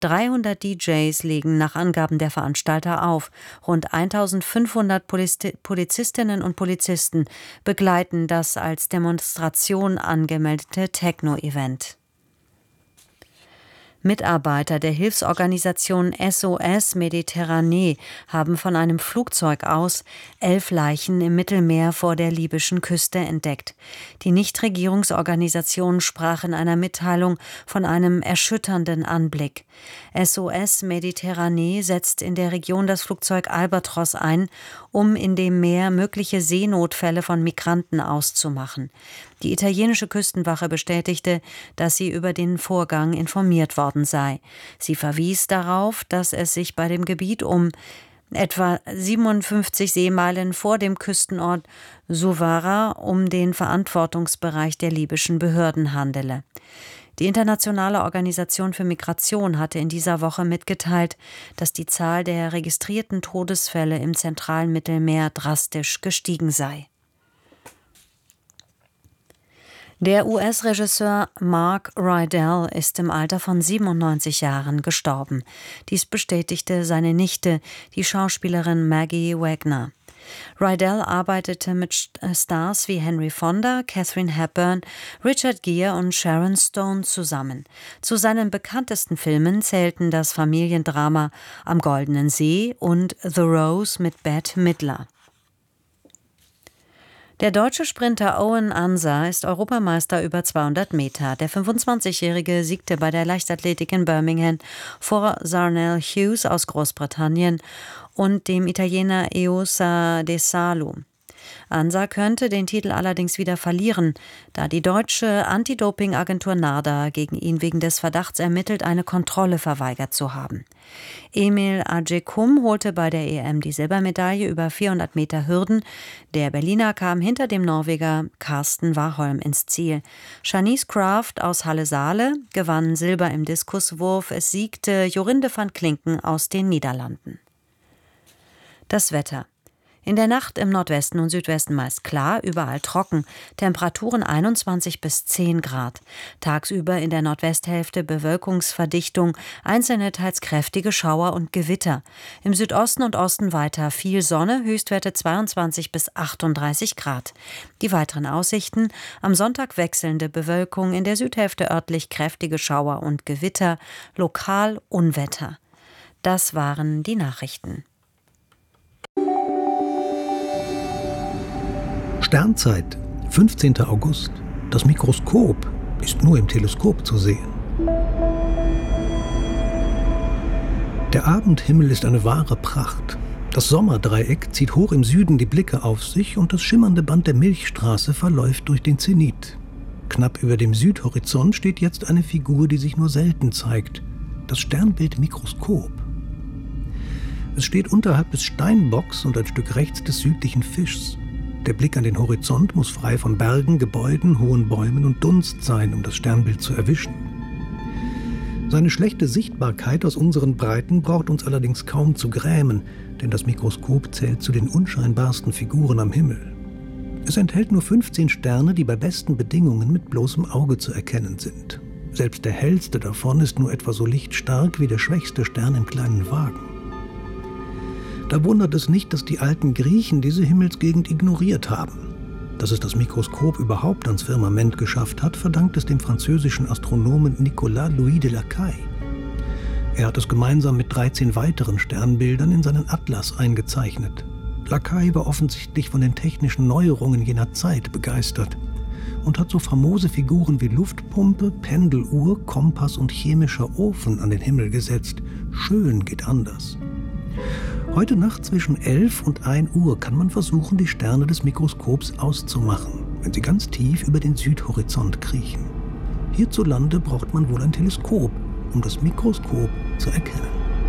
300 DJs legen nach Angaben der Veranstalter auf. Rund 1500 Polizistinnen und Polizisten begleiten das als Demonstration angemeldete Techno-Event. Mitarbeiter der Hilfsorganisation SOS Mediterranee haben von einem Flugzeug aus 11 Leichen im Mittelmeer vor der libyschen Küste entdeckt. Die Nichtregierungsorganisation sprach in einer Mitteilung von einem erschütternden Anblick. SOS Mediterranee setzt in der Region das Flugzeug Albatros ein, um in dem Meer mögliche Seenotfälle von Migranten auszumachen. Die italienische Küstenwache bestätigte, dass sie über den Vorgang informiert worden sei. Sie verwies darauf, dass es sich bei dem Gebiet um etwa 57 Seemeilen vor dem Küstenort Suvara um den Verantwortungsbereich der libyschen Behörden handele. Die Internationale Organisation für Migration hatte in dieser Woche mitgeteilt, dass die Zahl der registrierten Todesfälle im zentralen Mittelmeer drastisch gestiegen sei. Der US-Regisseur Mark Rydell ist im Alter von 97 Jahren gestorben. Dies bestätigte seine Nichte, die Schauspielerin Maggie Wagner. Rydell arbeitete mit Stars wie Henry Fonda, Katharine Hepburn, Richard Gere und Sharon Stone zusammen. Zu seinen bekanntesten Filmen zählten das Familiendrama Am Goldenen See und The Rose mit Bette Midler. Der deutsche Sprinter Owen Ansa ist Europameister über 200 Meter. Der 25-Jährige siegte bei der Leichtathletik in Birmingham vor Zarnell Hughes aus Großbritannien und dem Italiener Eosa De Salo. Ansa könnte den Titel allerdings wieder verlieren, da die deutsche Anti-Doping-Agentur NADA gegen ihn wegen des Verdachts ermittelt, eine Kontrolle verweigert zu haben. Emil Agyekum holte bei der EM die Silbermedaille über 400 Meter Hürden. Der Berliner kam hinter dem Norweger Karsten Warholm ins Ziel. Shanice Kraft aus Halle-Saale gewann Silber im Diskuswurf. Es siegte Jorinde van Klinken aus den Niederlanden. Das Wetter. In der Nacht im Nordwesten und Südwesten meist klar, überall trocken, Temperaturen 21 bis 10 Grad. Tagsüber in der Nordwesthälfte Bewölkungsverdichtung, einzelne teils kräftige Schauer und Gewitter. Im Südosten und Osten weiter viel Sonne, Höchstwerte 22 bis 38 Grad. Die weiteren Aussichten: am Sonntag wechselnde Bewölkung, in der Südhälfte örtlich kräftige Schauer und Gewitter, lokal Unwetter. Das waren die Nachrichten. Sternzeit, 15. August. Das Mikroskop ist nur im Teleskop zu sehen. Der Abendhimmel ist eine wahre Pracht. Das Sommerdreieck zieht hoch im Süden die Blicke auf sich und das schimmernde Band der Milchstraße verläuft durch den Zenit. Knapp über dem Südhorizont steht jetzt eine Figur, die sich nur selten zeigt. Das Sternbild Mikroskop. Es steht unterhalb des Steinbocks und ein Stück rechts des südlichen Fischs. Der Blick an den Horizont muss frei von Bergen, Gebäuden, hohen Bäumen und Dunst sein, um das Sternbild zu erwischen. Seine schlechte Sichtbarkeit aus unseren Breiten braucht uns allerdings kaum zu grämen, denn das Mikroskop zählt zu den unscheinbarsten Figuren am Himmel. Es enthält nur 15 Sterne, die bei besten Bedingungen mit bloßem Auge zu erkennen sind. Selbst der hellste davon ist nur etwa so lichtstark wie der schwächste Stern im kleinen Wagen. Da wundert es nicht, dass die alten Griechen diese Himmelsgegend ignoriert haben. Dass es das Mikroskop überhaupt ans Firmament geschafft hat, verdankt es dem französischen Astronomen Nicolas Louis de Lacaille. Er hat es gemeinsam mit 13 weiteren Sternbildern in seinen Atlas eingezeichnet. Lacaille war offensichtlich von den technischen Neuerungen jener Zeit begeistert und hat so famose Figuren wie Luftpumpe, Pendeluhr, Kompass und chemischer Ofen an den Himmel gesetzt. Schön geht anders. Heute Nacht zwischen 11 und 1 Uhr kann man versuchen, die Sterne des Mikroskops auszumachen, wenn sie ganz tief über den Südhorizont kriechen. Hierzulande braucht man wohl ein Teleskop, um das Mikroskop zu erkennen.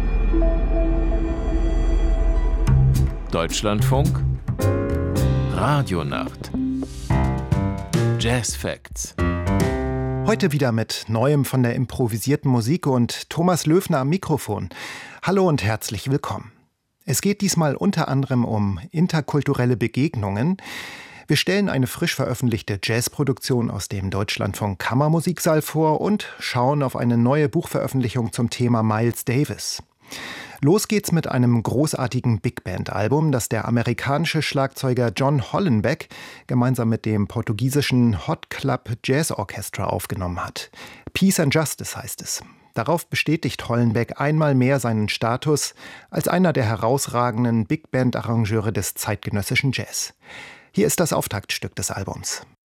Deutschlandfunk Radionacht Jazz Facts. Heute wieder mit Neuem von der improvisierten Musik und Thomas Löfner am Mikrofon. Hallo und herzlich willkommen. Es geht diesmal unter anderem um interkulturelle Begegnungen. Wir stellen eine frisch veröffentlichte Jazzproduktion aus dem Deutschlandfunk Kammermusiksaal vor und schauen auf eine neue Buchveröffentlichung zum Thema Miles Davis. Los geht's mit einem großartigen Big-Band-Album, das der amerikanische Schlagzeuger John Hollenbeck gemeinsam mit dem portugiesischen Hot Club Jazz Orchestra aufgenommen hat. Peace and Justice heißt es. Darauf bestätigt Hollenbeck einmal mehr seinen Status als einer der herausragenden Big-Band-Arrangeure des zeitgenössischen Jazz. Hier ist das Auftaktstück des Albums.